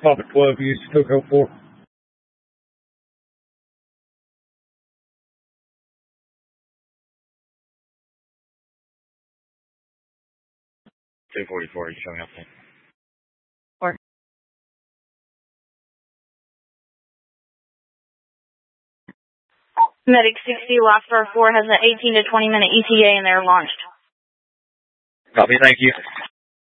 Papa 12 used to took 04. $244, you showing up there? Or Medic 60, Lost Star 4 has an 18 to 20 minute ETA and they're launched. Copy, thank you.